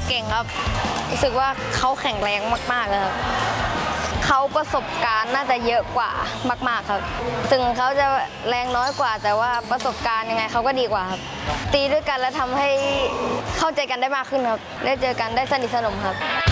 เก่งครับรู้สึกว่าเขาแข็งแรงมากๆเลยครับเขาประสบการณ์น่าจะเยอะกว่ามากๆครับถึงเขาจะแรงน้อยกว่าแต่ว่าประสบการณ์ยังไงเขาก็ดีกว่าครับตีด้วยกันแล้วทำให้เข้าใจกันได้มากขึ้นครับได้เจอกันได้สนิทสนมครับ